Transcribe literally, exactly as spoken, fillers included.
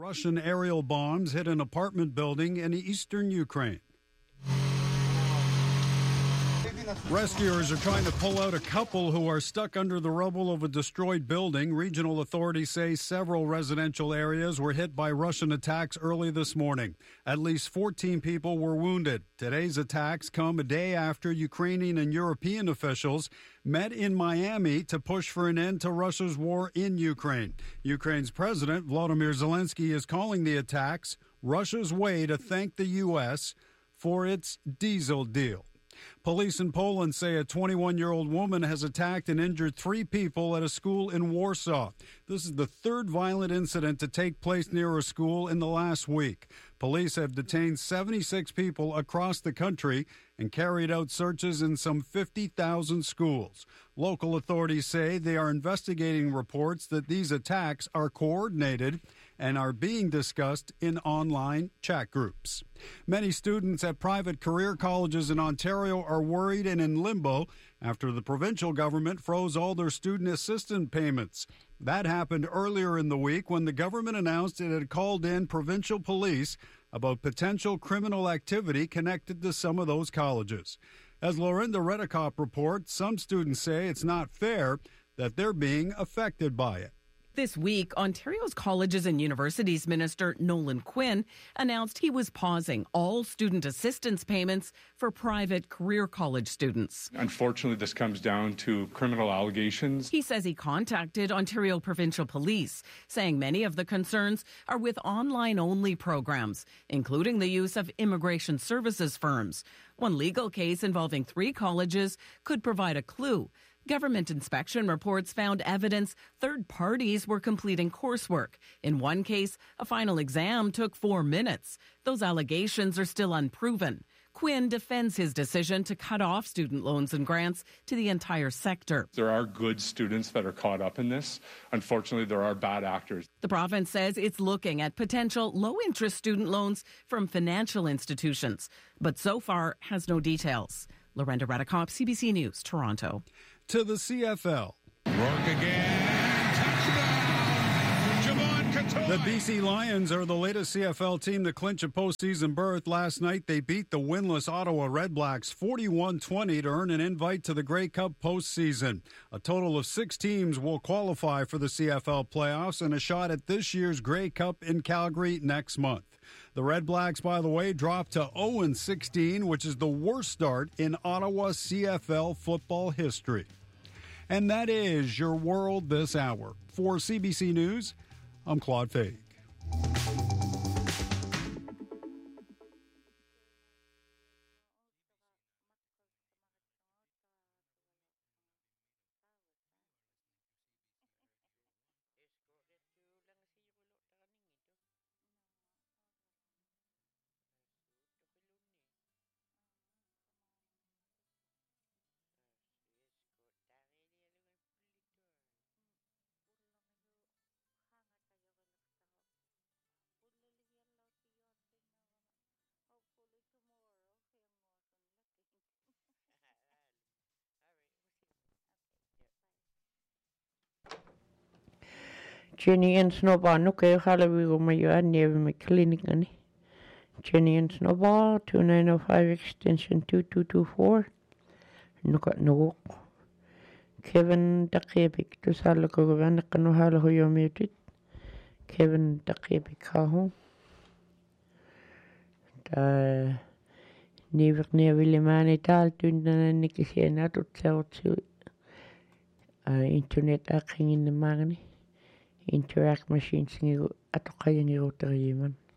Russian aerial bombs hit an apartment building in eastern Ukraine. Rescuers are trying to pull out a couple who are stuck under the rubble of a destroyed building. Regional authorities say several residential areas were hit by Russian attacks early this morning. At least fourteen people were wounded. Today's attacks come a day after Ukrainian and European officials met in Miami to push for an end to Russia's war in Ukraine. Ukraine's President Volodymyr Zelensky is calling the attacks Russia's way to thank the U S for its diesel deal. Police in Poland say a twenty-one-year-old woman has attacked and injured three people at a school in Warsaw. This is the third violent incident to take place near a school in the last week. Police have detained seventy-six people across the country and carried out searches in some fifty thousand schools. Local authorities say they are investigating reports that these attacks are coordinated and are being discussed in online chat groups. Many students at private career colleges in Ontario are worried and in limbo after the provincial government froze all their student assistance payments. That happened earlier in the week when the government announced it had called in provincial police about potential criminal activity connected to some of those colleges. As Lorinda Redekop reports, some students say it's not fair that they're being affected by it. This week, Ontario's Colleges and Universities Minister Nolan Quinn announced he was pausing all student assistance payments for private career college students. Unfortunately, this comes down to criminal allegations. He says he contacted Ontario Provincial Police, saying many of the concerns are with online-only programs, including the use of immigration services firms. One legal case involving three colleges could provide a clue. Government inspection reports found evidence third parties were completing coursework. In one case, a final exam took four minutes. Those allegations are still unproven. Quinn defends his decision to cut off student loans and grants to the entire sector. There are good students that are caught up in this. Unfortunately, there are bad actors. The province says it's looking at potential low-interest student loans from financial institutions, but so far has no details. Lorinda Redekop, C B C News, Toronto. To the C F L. Rourke again. Touchdown. Javon Catoy. The B C Lions are the latest C F L team to clinch a postseason berth. Last night, they beat the winless Ottawa Redblacks forty-one twenty to earn an invite to the Grey Cup postseason. A total of six teams will qualify for the C F L playoffs and a shot at this year's Grey Cup in Calgary next month. The Redblacks, by the way, dropped to oh and sixteen, which is the worst start in Ottawa C F L football history. And that is your world this hour. For C B C News, I'm Claude Faig. Jenny and Snowball, no kaya halawi ko mayo an never may clinic ani. Jenny and Snowball, two nine oh five extension two two two four. No got no. Kevin Dakebik to Salako Gavanak no halo yo muted. Kevin Dakebik kaho. Da never never limani tal tundan nikisiena to tell to internet acting in the magni. Interact machines ngi ato kaya ngi rotary man.